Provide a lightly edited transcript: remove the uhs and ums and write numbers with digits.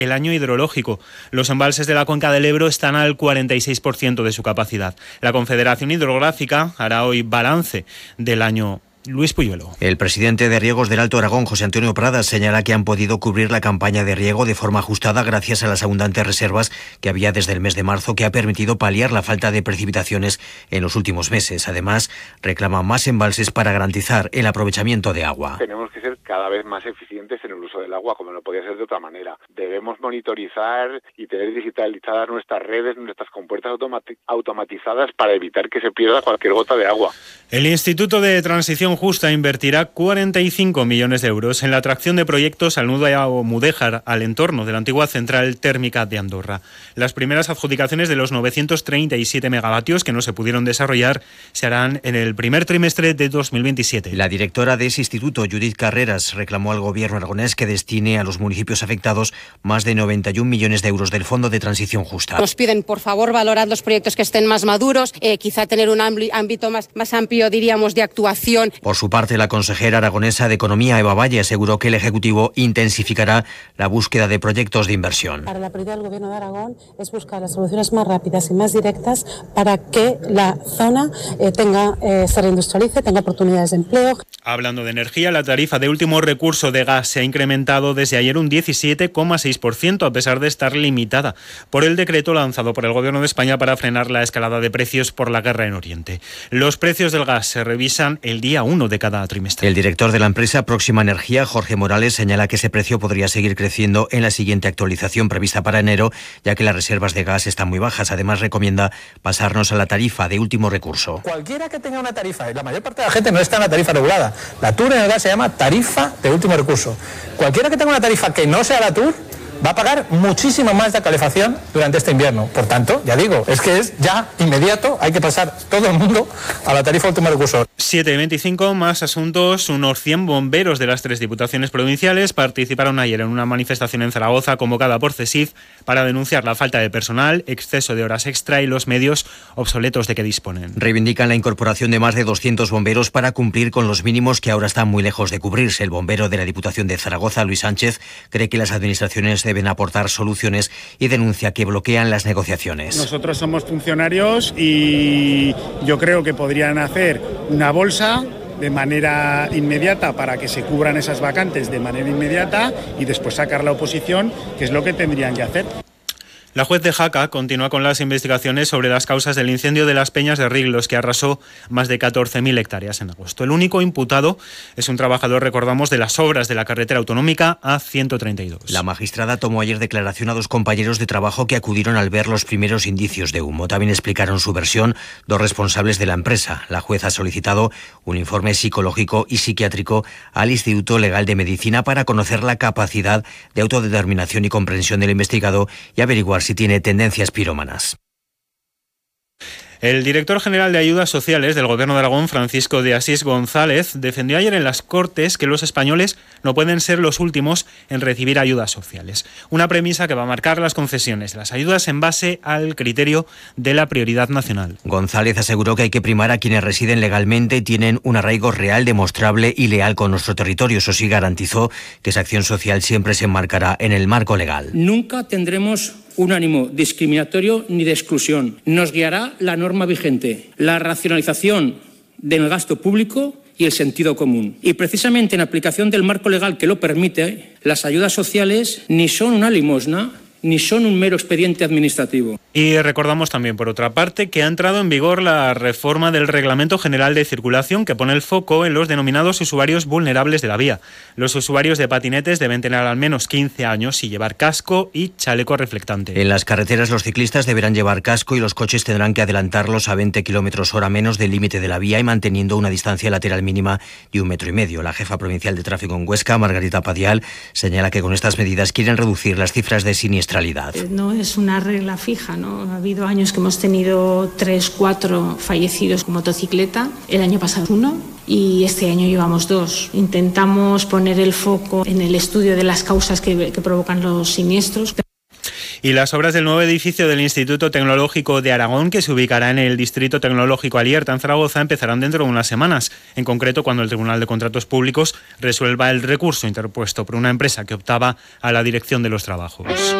el año hidrológico. Los embalses de la cuenca del Ebro están al 46% de su capacidad. La Confederación Hidrográfica hará hoy balance del año. Luis Puyuelo. El presidente de Riegos del Alto Aragón, José Antonio Pradas, señala que han podido cubrir la campaña de riego de forma ajustada gracias a las abundantes reservas que había desde el mes de marzo, que ha permitido paliar la falta de precipitaciones en los últimos meses. Además, reclama más embalses para garantizar el aprovechamiento de agua. Tenemos que ser cada vez más eficientes en el uso del agua, como no podía ser de otra manera. Debemos monitorizar y tener digitalizadas nuestras redes, nuestras compuertas automatizadas para evitar que se pierda cualquier gota de agua. El Instituto de Transición Justa invertirá 45 millones de euros en la atracción de proyectos al nudo Mudéjar, al entorno de la antigua central térmica de Andorra. Las primeras adjudicaciones de los 937 megavatios que no se pudieron desarrollar se harán en el primer trimestre de 2027. La directora de ese instituto, Judith Carreras, reclamó al gobierno aragonés que destine a los municipios afectados más de 91 millones de euros del Fondo de Transición Justa. Nos piden, por favor, valorar los proyectos que estén más maduros, quizá tener un ámbito más amplio, diríamos, de actuación. Por su parte, la consejera aragonesa de Economía, Eva Valle, aseguró que el Ejecutivo intensificará la búsqueda de proyectos de inversión. Ahora, la prioridad del Gobierno de Aragón es buscar las soluciones más rápidas y más directas para que la zona se reindustrialice, tenga oportunidades de empleo. Hablando de energía, la tarifa de último recurso de gas se ha incrementado desde ayer un 17,6%, a pesar de estar limitada por el decreto lanzado por el Gobierno de España para frenar la escalada de precios por la guerra en Oriente. Los precios del gas se revisan el día 1 de cada trimestre. El director de la empresa Próxima Energía, Jorge Morales, señala que ese precio podría seguir creciendo en la siguiente actualización prevista para enero, ya que las reservas de gas están muy bajas. Además, recomienda pasarnos a la tarifa de último recurso. Cualquiera que tenga una tarifa, y la mayor parte de la gente no está en la tarifa regulada. La TUR en el gas se llama tarifa de último recurso. Cualquiera que tenga una tarifa que no sea la TUR va a pagar muchísimo más de calefacción durante este invierno. Por tanto, ya digo, es que es ya inmediato, hay que pasar todo el mundo a la tarifa último recurso. 7:25, más asuntos. Unos 100 bomberos de las 3 diputaciones provinciales participaron ayer en una manifestación en Zaragoza convocada por CESIF para denunciar la falta de personal, exceso de horas extra y los medios obsoletos de que disponen. Reivindican la incorporación de más de 200 bomberos para cumplir con los mínimos que ahora están muy lejos de cubrirse. El bombero de la Diputación de Zaragoza, Luis Sánchez, cree que las administraciones deben aportar soluciones y denuncia que bloquean las negociaciones. Nosotros somos funcionarios y yo creo que podrían hacer una bolsa de manera inmediata para que se cubran esas vacantes de manera inmediata y después sacar la oposición, que es lo que tendrían que hacer. La juez de Jaca continúa con las investigaciones sobre las causas del incendio de las Peñas de Riglos, que arrasó más de 14.000 hectáreas en agosto. El único imputado es un trabajador, recordamos, de las obras de la carretera autonómica A132. La magistrada tomó ayer declaración a 2 compañeros de trabajo que acudieron al ver los primeros indicios de humo. También explicaron su versión 2 responsables de la empresa. La juez ha solicitado un informe psicológico y psiquiátrico al Instituto Legal de Medicina para conocer la capacidad de autodeterminación y comprensión del investigado y averiguar si tiene tendencias pirómanas. El director general de Ayudas Sociales del Gobierno de Aragón, Francisco de Asís González, defendió ayer en las Cortes que los españoles no pueden ser los últimos en recibir ayudas sociales. Una premisa que va a marcar las concesiones de las ayudas en base al criterio de la prioridad nacional. González aseguró que hay que primar a quienes residen legalmente y tienen un arraigo real, demostrable y leal con nuestro territorio. Eso sí, garantizó que esa acción social siempre se enmarcará en el marco legal. Nunca tendremos un ánimo discriminatorio ni de exclusión. Nos guiará la norma vigente, la racionalización del gasto público y el sentido común. Y precisamente en aplicación del marco legal que lo permite, las ayudas sociales ni son una limosna ni son un mero expediente administrativo. Y recordamos también, por otra parte, que ha entrado en vigor la reforma del Reglamento General de Circulación que pone el foco en los denominados usuarios vulnerables de la vía. Los usuarios de patinetes deben tener al menos 15 años y llevar casco y chaleco reflectante. En las carreteras los ciclistas deberán llevar casco y los coches tendrán que adelantarlos a 20 km/h menos del límite de la vía y manteniendo una distancia lateral mínima de 1,5 metros. La jefa provincial de tráfico en Huesca, Margarita Padial, señala que con estas medidas quieren reducir las cifras de siniestralidad. No es una regla fija, ¿no? Ha habido años que hemos tenido 3, 4 fallecidos con motocicleta, el año pasado 1 y este año llevamos 2. Intentamos poner el foco en el estudio de las causas que provocan los siniestros. Y las obras del nuevo edificio del Instituto Tecnológico de Aragón, que se ubicará en el Distrito Tecnológico Alierta, en Zaragoza, empezarán dentro de unas semanas, en concreto cuando el Tribunal de Contratos Públicos resuelva el recurso interpuesto por una empresa que optaba a la dirección de los trabajos.